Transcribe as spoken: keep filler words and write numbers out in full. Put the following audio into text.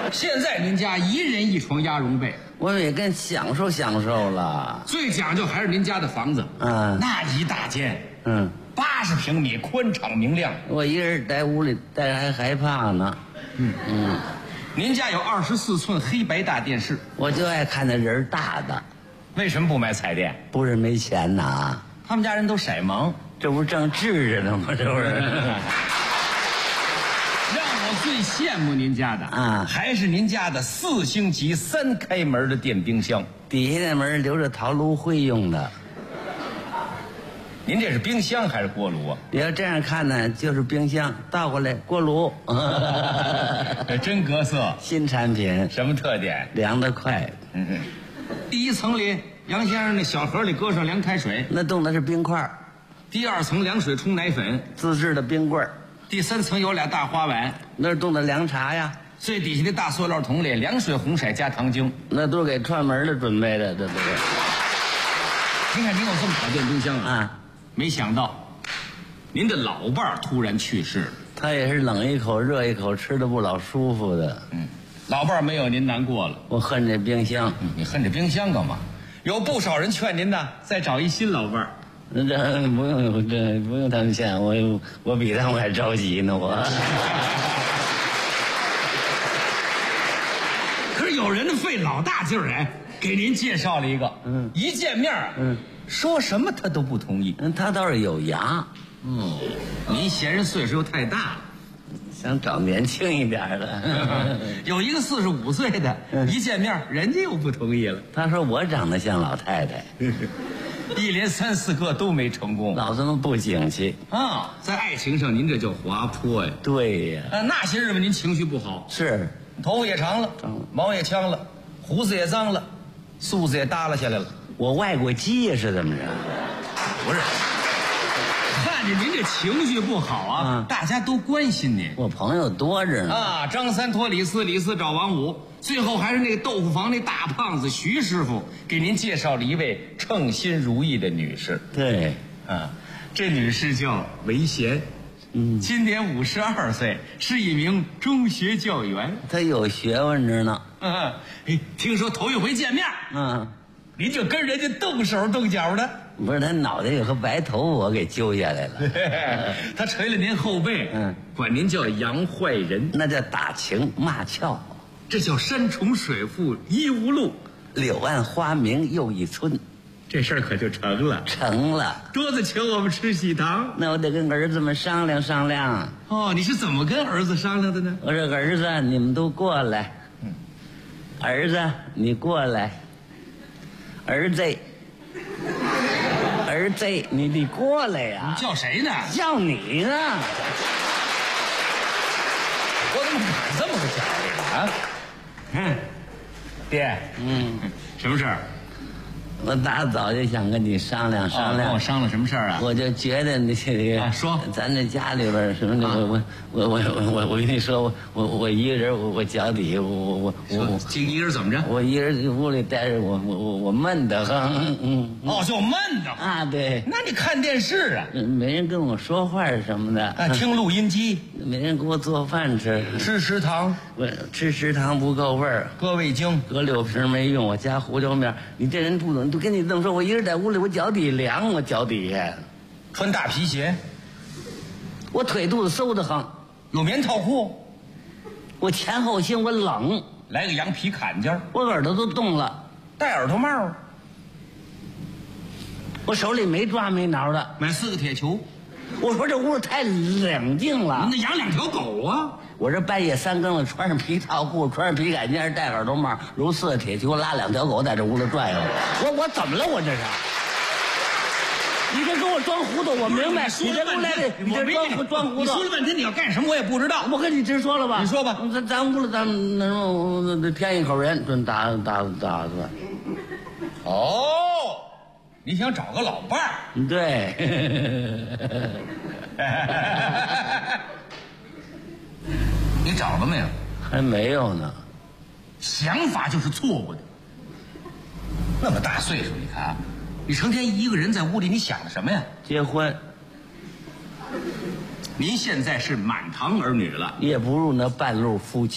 现在您家一人一床鸭绒被， 我也跟享受享受了。 最讲究还是您家的房子， 嗯， 那一大间， 嗯， 八十平米，宽敞明亮。 我一个人在屋里待着还害怕呢。 嗯嗯， 您家有二十四寸黑白大电视， 我就爱看那人大的。 为什么不买彩电？ 不是没钱呐， 他们家人都色盲， 这不是正治着呢吗？这不是。 让我最羡慕您家的啊， 还是您家的四星级三开门的电冰箱， 底下那门留着陶炉灰用的。 您这是冰箱还是锅炉啊？ 你要这样看呢，就是冰箱，倒过来锅炉。 这真格色， 新产品， 什么特点？ 凉得快。 嗯嗯。第一层里，杨先生那小盒里搁上凉开水， 那冻的是冰块。 第二层凉水冲奶粉， 自制的冰棍儿。 第三层有俩大花碗， 那是冻的凉茶呀。 最底下的大塑料桶里凉水红色加糖精， 那都是给串门的准备的，这都是。 您看您有这么好电冰箱啊？ 啊， 没想到，您的老伴儿突然去世了。 他也是冷一口热一口，吃的不老舒服的。 嗯，老伴儿没有您难过了。 我恨这冰箱。 嗯，你恨这冰箱干嘛？有不少人劝您呢，再找一新老伴儿。 这不用，这不用他们劝我，我比他们还着急呢。我。 可是有人费老大劲儿哎，给您介绍了一个， 嗯， 一见面， 嗯， 说什么他都不同意。 嗯，他倒是有牙。 嗯，您嫌人岁数又太大了， 想找年轻一点的。 有一个四十五岁的，一见面人家又不同意了。 他说我长得像老太太。 一连三四个都没成功， 老子们不景气啊！在爱情上，您这叫滑坡呀。 对呀。 啊，那些日子您情绪不好， 是头发也长了， 长了毛也呛了，胡子也脏了，素子也耷拉下来了。 我外过鸡呀，是怎么着？ 不是，看见您这情绪不好啊， 嗯， 大家都关心您。 我朋友多着呢啊，张三托李四，李四找王五，最后还是那个豆腐房那大胖子徐师傅给您介绍了一位称心如意的女士。 对， 啊，这女士叫韦贤， 嗯， 今年五十二岁，是一名中学教员。 他有学问着呢。 嗯，哎，听说头一回见面， 嗯， 您就跟人家动手动脚的。 不是，他脑袋有个白头，我给揪下来了。 他捶了您后背， 嗯， 管您叫杨坏人， 那叫打情骂俏。 这叫山重水复疑无路， 柳暗花明又一村。 这事儿可就成了。 成了。 桌子请我们吃喜糖， 那我得跟儿子们商量商量。 哦，你是怎么跟儿子商量的呢？ 我说儿子，你们都过来。 嗯， 儿子，你过来。儿子，儿子，你得过来呀！ 你叫谁呢？ 叫你呢。 我怎么敢这么个家伙啊？嗯，爹， 嗯， 什么事儿？ 我大早就想跟你商量商量。 跟我商量什么事儿啊？ 我就觉得你这个， 啊说咱这家里边什么那个，我我我我我我跟你说，我我我一个人，我我脚底下，我我我我这一人怎么着？ 我一人屋里待着，我我我我闷得很。嗯， 哦，就闷得慌啊，对。 那你看电视啊？ 没人跟我说话什么的。 啊，听录音机。 没人给我做饭吃。 吃食堂。 我吃食堂不够味儿。 搁味精。 搁六瓶没用，我加胡椒面。你这人不懂，都跟你这么说，我一人在屋里，我脚底凉，我脚底下。 穿大皮鞋。 我腿肚子馊得慌。 有棉套裤。 我前后心我冷。 来个羊皮坎肩。 我耳朵都冻了。 戴耳朵帽。 我手里没抓没挠的。 买四个铁球。 我说这屋太冷静了。 那养两条狗啊！ 我这半夜三更的，穿上皮套裤，穿上皮坎肩，戴耳朵帽，揉四个铁球，拉两条狗在这屋里转悠。我我怎么了？我这是？你这跟我装糊涂，我明白。你这屋来的，你这装装糊涂。 你说了半天你要干什么，我也不知道。 我跟你直说了吧。 你说吧。 咱咱屋里咱那什么，添一口人，准打打打算。 哦，你想找个老伴儿？ 对。 你找了没有？ 还没有呢。 想法就是错误的。那么大岁数，你看啊，你成天一个人在屋里，你想的什么呀？ 结婚。 您现在是满堂儿女了， 也不如那半路夫妻。